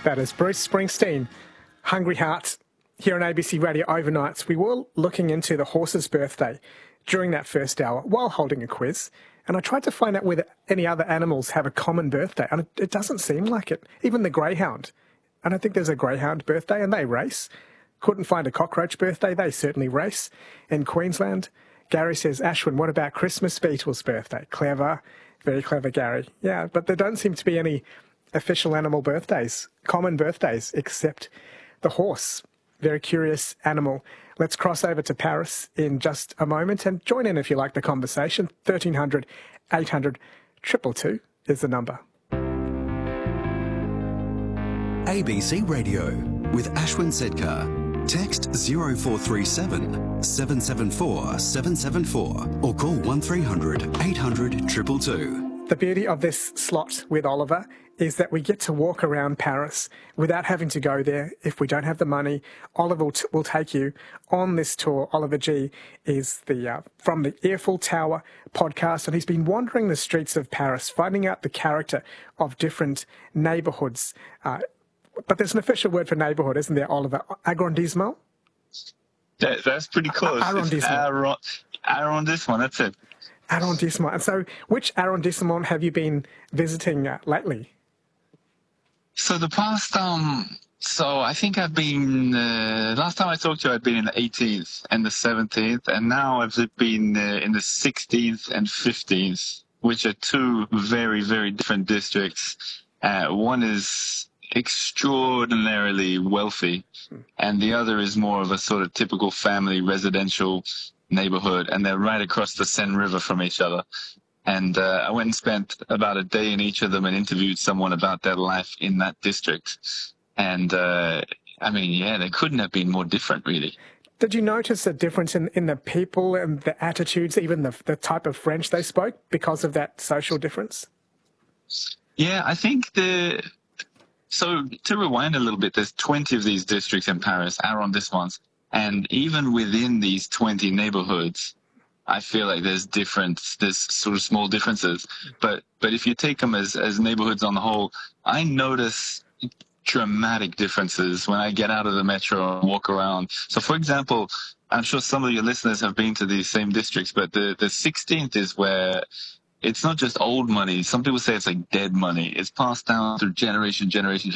That is Bruce Springsteen, Hungry Heart. Here on ABC Radio Overnights, we were looking into the horse's birthday during that first hour while holding a quiz. And I tried to find out whether any other animals have a common birthday. And it doesn't seem like it. Even the greyhound. I don't think there's a greyhound birthday, and they race. Couldn't find a cockroach birthday. They certainly race. In Queensland, Gary says, Ashwin, what about Christmas beetle's birthday? Clever. Very clever, Gary. Yeah, but there don't seem to be any official animal birthdays, common birthdays, except the horse. Very curious animal. Let's cross over to Paris in just a moment and join in if you like the conversation. 1300 800 222 is the number. ABC Radio with Ashwin Sedkar. Text 0437 774 774 or call 1300 800 222. The beauty of this slot with Oliver is that we get to walk around Paris without having to go there. If we don't have the money, Oliver will take you on this tour. Oliver G is from the Eiffel Tower podcast, and he's been wandering the streets of Paris, finding out the character of different neighbourhoods. But there's an official word for neighbourhood, isn't there, Oliver? Arrondissement? That's pretty close. Arrondissement. Arrondissement, that's it. Arrondissement. And so which arrondissement have you been visiting lately? So the past, I think I've been, last time I talked to you, I'd been in the 18th and the 17th, and now I've been in the 16th and 15th, which are two very, very different districts. One is extraordinarily wealthy, and the other is more of a sort of typical family residential neighborhood, and they're right across the Seine River from each other. And I went and spent about a day in each of them and interviewed someone about their life in that district. And they couldn't have been more different, really. Did you notice a difference in the people and the attitudes, even the type of French they spoke, because of that social difference? Yeah, I think so to rewind a little bit, there's 20 of these districts in Paris, arrondissements, and even within these 20 neighborhoods, I feel like there's sort of small differences. But if you take them as neighborhoods on the whole, I notice dramatic differences when I get out of the metro and walk around. So, for example, I'm sure some of your listeners have been to these same districts, but the 16th is where it's not just old money. Some people say it's like dead money. It's passed down through generation.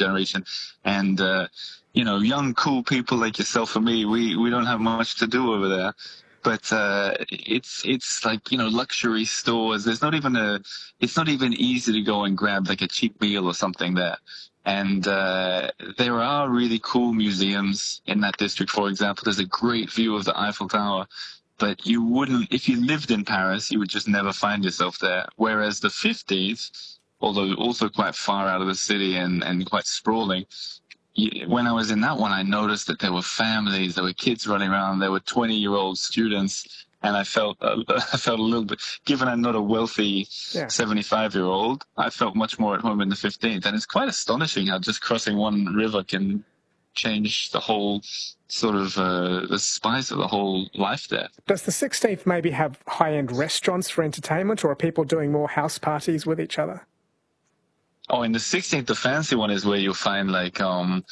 And, young, cool people like yourself and me, we don't have much to do over there. But it's like, luxury stores. It's not even easy to go and grab like a cheap meal or something there. And there are really cool museums in that district. For example, there's a great view of the Eiffel Tower. But you wouldn't, if you lived in Paris, you would just never find yourself there. Whereas the 50s, although also quite far out of the city and quite sprawling, when I was in that one, I noticed that there were families, there were kids running around, there were 20-year-old students, and I felt a little bit, given I'm not a wealthy 75-year-old, I felt much more at home in the 15th. And it's quite astonishing how just crossing one river can change the whole sort of the spice of the whole life there. Does the 16th maybe have high-end restaurants for entertainment, or are people doing more house parties with each other? Oh, in the 16th, the fancy one is where you'll find like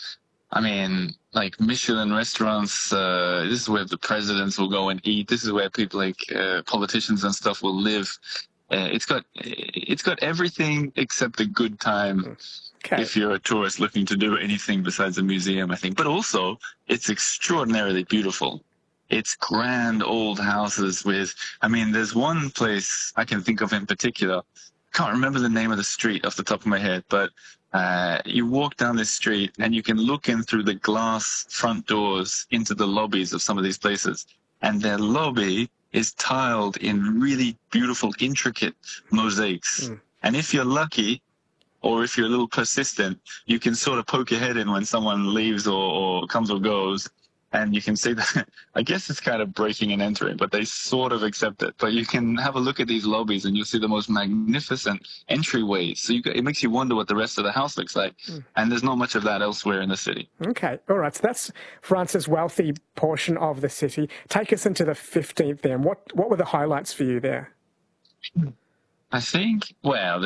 Michelin restaurants. This is where the presidents will go and eat. This is where people like politicians and stuff will live. It's got everything except a good time. Okay. If you're a tourist looking to do anything besides a museum, I think. But also, it's extraordinarily beautiful. It's grand old houses there's one place I can think of in particular. Can't remember the name of the street off the top of my head, but you walk down this street and you can look in through the glass front doors into the lobbies of some of these places. And their lobby is tiled in really beautiful, intricate mosaics. And if you're lucky, or if you're a little persistent, you can sort of poke your head in when someone leaves or comes or goes, and you can see that. I guess it's kind of breaking and entering, but they sort of accept it. But you can have a look at these lobbies, and you'll see the most magnificent entryways. So it makes you wonder what the rest of the house looks like, and there's not much of that elsewhere in the city. Okay, all right. So that's France's wealthy portion of the city. Take us into the 15th then. What were the highlights for you there? I think, the